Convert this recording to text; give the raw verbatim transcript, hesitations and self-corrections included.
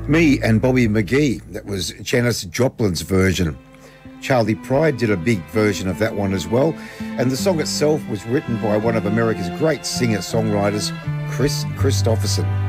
Me and Bobby McGee. That was Janis Joplin's version. Charlie Pride did a big version of that one as well. And the song itself was written by one of America's great singer-songwriters, Chris Christopherson.